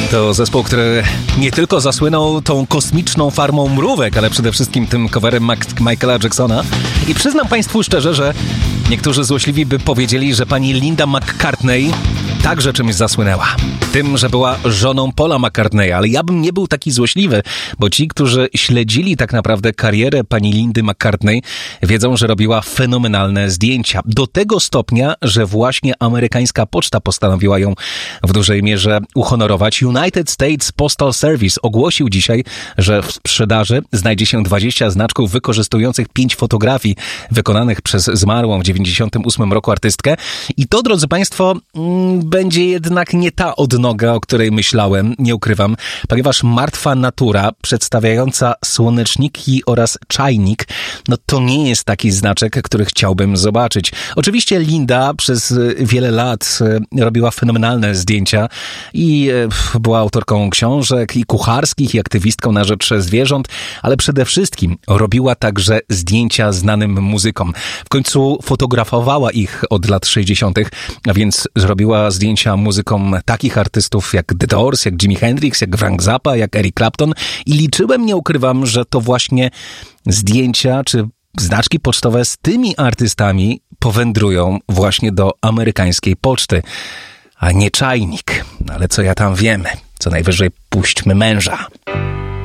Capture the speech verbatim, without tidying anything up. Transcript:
To zespół, który nie tylko zasłynął tą kosmiczną farmą mrówek, ale przede wszystkim tym coverem Mac- Michaela Jacksona. I przyznam Państwu szczerze, że niektórzy złośliwi by powiedzieli, że pani Linda McCartney także czymś zasłynęła. Tym, że była żoną Paula McCartneya, ale ja bym nie był taki złośliwy, bo ci, którzy śledzili tak naprawdę karierę pani Lindy McCartney, wiedzą, że robiła fenomenalne zdjęcia. Do tego stopnia, że właśnie amerykańska poczta postanowiła ją w dużej mierze uhonorować. United States Postal Service ogłosił dzisiaj, że w sprzedaży znajdzie się dwadzieścia znaczków wykorzystujących pięć fotografii wykonanych przez zmarłą w dziewięćdziesiątym ósmym roku artystkę. I to, drodzy Państwo, mm, będzie jednak nie ta odnoga, o której myślałem, nie ukrywam, ponieważ Martwa Natura, przedstawiająca słoneczniki oraz czajnik, no to nie jest taki znaczek, który chciałbym zobaczyć. Oczywiście Linda przez wiele lat robiła fenomenalne zdjęcia i była autorką książek i kucharskich, i aktywistką na rzecz zwierząt, ale przede wszystkim robiła także zdjęcia znanym muzykom. W końcu fotografowała ich od lat sześćdziesiątych, a więc zrobiła zdjęcia muzykom takich artystów jak The Doors, jak Jimi Hendrix, jak Frank Zappa, jak Eric Clapton i liczyłem, nie ukrywam, że to właśnie zdjęcia czy znaczki pocztowe z tymi artystami powędrują właśnie do amerykańskiej poczty, a nie czajnik. Ale co ja tam wiem? Co najwyżej puśćmy męża.